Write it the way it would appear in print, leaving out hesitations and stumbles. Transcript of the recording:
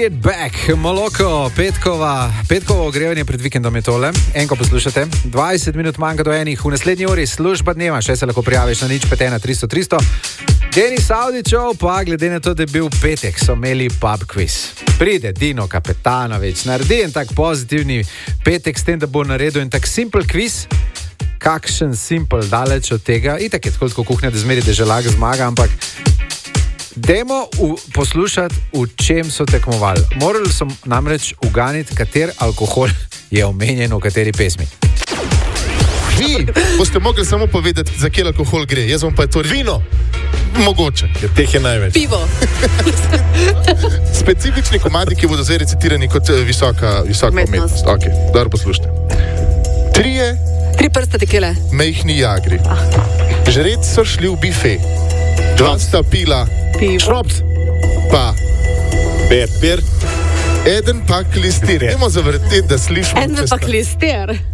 It Back, Moloko, petkovo ogrevanje pred vikendom je tole. Enko poslušate, 20 minut manjka do enih, v naslednji uri služba dneva, še se lahko prijaviš na 051 300 300. Denis Avdićov, pa glede na to, da je bil petek, so imeli pub quiz. Pride Dino Kapetanović, naredi en tak pozitivni petek s tem, da bo naredil en tak simple quiz. Kakšen simple, daleč od tega. Itak je tako kuhnja, da zmeri deželag zmaga, ampak dajmo poslušati, v čem so tekmovali. Morali so namreč uganiti, kater alkohol je omenjen v kateri pesmi. Vi boste mogli samo povedati, za kje alkohol gre. Jaz vam pa je to vino. Mogoče. Ja, teh je največ. Pivo. Specifični komadi, ki bodo zdaj recitirani kot visoka umetnost. Ok, dobro poslušajte. Tri prste tekile. Mejhni jagri. Žreti so šli v bife. Dva sta pila šrops. Pa Per. eden pa klistir. Nemo zavrteti, da slišimo. En pa klistir.